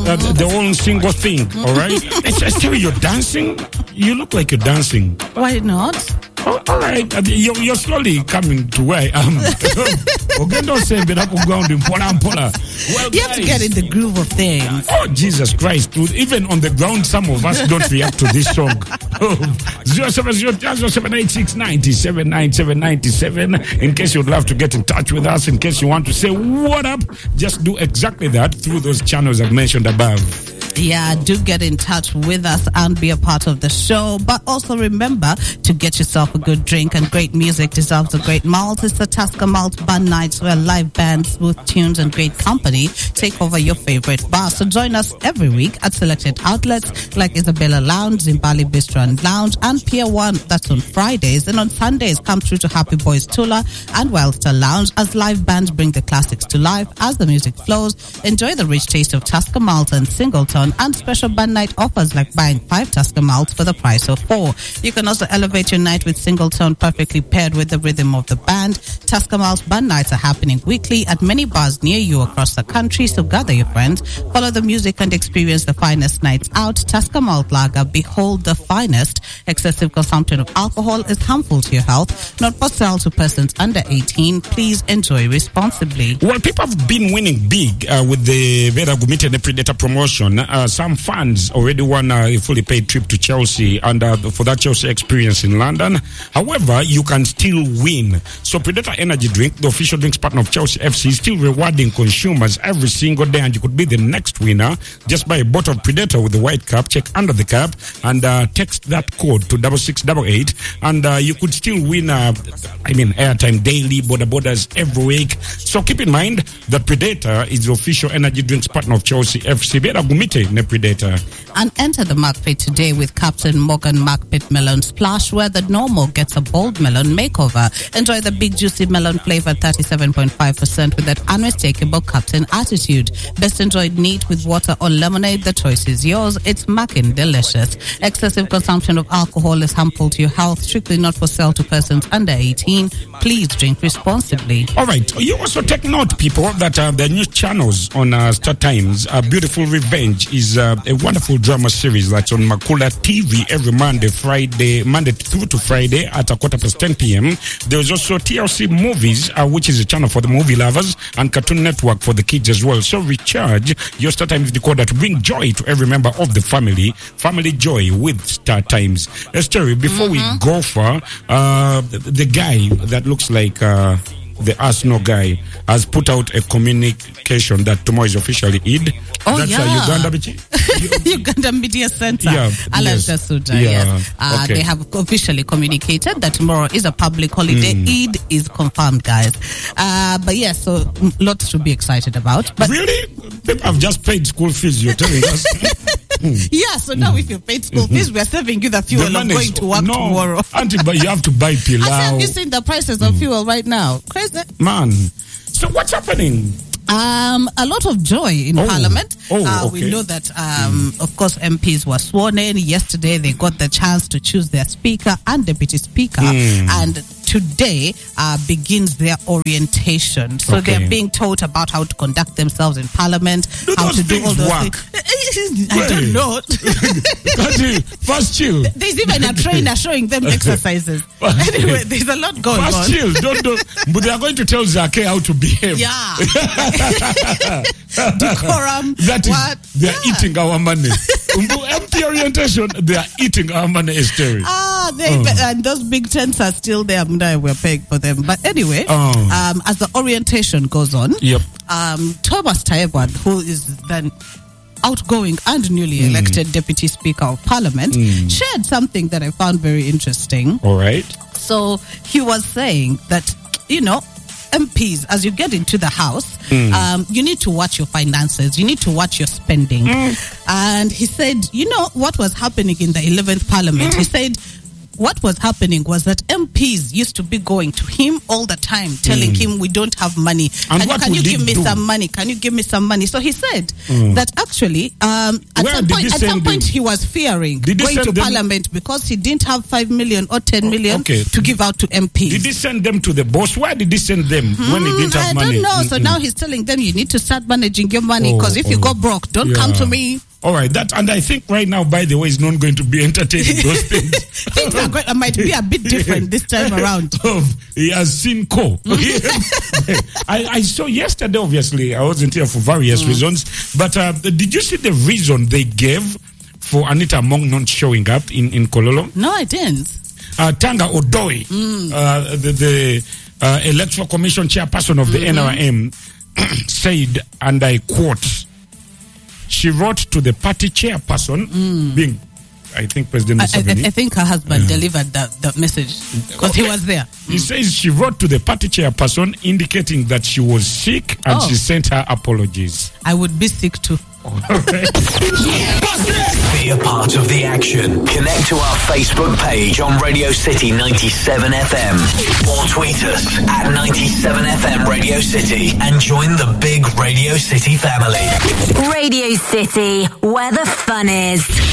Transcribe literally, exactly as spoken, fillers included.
uh, the, the whole single thing, all right? Esther, you're dancing? You look like you're dancing. Why not? Oh, all right, uh, you're, you're slowly coming to where I am. Well, you have to get in the groove of things. Oh, Jesus Christ. Even on the ground, some of us don't react to this song. zero seven zero seven eight six nine seven nine seven nine seven. In case you'd love to get in touch with us, in case you want to say what up, just do exactly that through those channels I've mentioned above. Yeah, do get in touch with us and be a part of the show. But also remember to get yourself a good drink, and great music deserves a great malt. It's the Tusker Malt Band Nights, where live bands, smooth tunes, and great company take over your favorite bar. So join us every week at selected outlets like Isabella Lounge, Zimbali Bistro and Lounge, and Pier one. That's on Fridays. And on Sundays, come through to Happy Boys Tula and Wildster Lounge as live bands bring the classics to life. As the music flows, enjoy the rich taste of Tusker Malt and Singleton, and special band night offers like buying five Tusker Malts for the price of four. You can also elevate your night with Singleton, perfectly paired with the rhythm of the band. Tusker Malts band nights are happening weekly at many bars near you across the country, so gather your friends, follow the music, and experience the finest nights out. Tusker Malt Lager, behold the finest. Excessive consumption of alcohol is harmful to your health, not for sale to persons under eighteen. Please enjoy responsibly. Well, people have been winning big uh, with the Vera Gumite and the Predator promotion. Uh, some fans already won a fully paid trip to Chelsea and uh, for that Chelsea experience in London. However, you can still win. So Predator Energy Drink, the official drinks partner of Chelsea F C, is still rewarding consumers every single day, and you could be the next winner. Just buy a bottle of Predator with the white cap, check under the cap, and uh, text that code to double six double eight, and uh, you could still win, uh, I mean, airtime daily, border borders every week. So keep in mind that Predator is the official energy drinks partner of Chelsea F C. Vera Gumite ne Predator. And enter the market today with Captain Morgan Market Melon Splash, where the normal gets a bold melon makeover. Enjoy the big juicy melon flavor, thirty-seven point five percent, with that unmistakable Captain attitude. Best enjoyed neat with water or lemonade. The choice is yours. It's mackin' delicious. Excessive consumption of alcohol is harmful to your health. Strictly not for sale to persons under eighteen. Please drink responsibly. All right. You also take note, people, that uh, the new channels on uh, Star Times, uh, Beautiful Revenge is uh, a wonderful drama series that's on Makula T V every Monday, Friday, Monday through to Friday at a quarter past ten p.m. There's also T L C Movies, uh, which is a channel for the movie lovers, and Cartoon Network for the kids as well. So recharge your Star Times decoder to bring joy to every member of the family. Family joy with Star Times. Esther, before mm-hmm. we go for uh, the, the guy that looks like uh, the Arsenal guy has put out a communication that tomorrow is officially Eid. Oh, That's yeah. uh, Uganda, Uganda Media Center. Yeah, Alan yes. Jasuda, Yeah, yes. Uh, okay. They have officially communicated that tomorrow is a public holiday. Mm. Eid is confirmed, guys. Uh, but yes, so mm, lots to be excited about. But really? People have just paid school fees, you're telling us? Mm. Yeah, so now mm. if you paid school fees, we're saving you the fuel the of going is, to work no, tomorrow. Auntie, but you have to buy pilau. Have you seen the prices mm. of fuel right now? Crazy. Man, so what's happening? Um, a lot of joy in oh. Parliament. Oh, uh, okay. We know that, um, mm. of course, M Ps were sworn in. Yesterday, they got the chance to choose their Speaker and Deputy Speaker. Mm. And today uh, begins their orientation. So okay. they're being taught about how to conduct themselves in Parliament, do how to do all those work? things. I don't know. First chill. There's even a trainer showing them exercises. Anyway, there's a lot going First on. First chill. Don't, don't, but they are going to tell Zake how to behave. Yeah. Decorum. That is, what? they are yeah. eating our money. M P orientation, they are eating our money, Esther. Ah, they, oh. and those big tents are still there. We're paying for them. But anyway, oh. um, as the orientation goes on, yep. um, Thomas Taebwan, who is then outgoing and newly elected mm. Deputy Speaker of Parliament, mm. shared something that I found very interesting. All right. So he was saying that, you know, M Ps, as you get into the House, mm. um, you need to watch your finances. You need to watch your spending. Mm. And he said, you know, what was happening in the eleventh Parliament? Mm. He said, what was happening was that M Ps used to be going to him all the time, telling mm. him, we don't have money. And Can, what can you give me do? some money? Can you give me some money? So he said mm. that actually, um, at Where some did point, he at send some point them? he was fearing Did he going send to them? Parliament because he didn't have five million or ten million okay. to give out to M Ps. Did he send them to the boss? Why did he send them mm, when he didn't have I money? I don't know. Mm-mm. So now he's telling them, you need to start managing your money, because Oh, if you oh. go broke, don't Yeah. come to me. All right, that and I think right now, by the way, is not going to be entertaining those things. Things are going, might be a bit different this time around. Oh, he has seen co. I, I saw yesterday. Obviously, I wasn't here for various mm. reasons. But uh, did you see the reason they gave for Anita Among not showing up in in Kololo? No, I didn't. Uh, Tanga Odoi, mm. uh, the, the uh, Electoral Commission chairperson of the mm-hmm. N R M, said, and I quote, she wrote to the party chairperson, mm. being, I think, President Museveni. I, I, I think her husband yeah. delivered that, that message because okay. he was there. He mm. says she wrote to the party chairperson indicating that she was sick and oh. she sent her apologies. I would be sick too. Be a part of the action. Connect to our Facebook page on Radio City ninety-seven F M or tweet us at ninety-seven F M Radio City and join the big Radio City family. Radio City, where the fun is.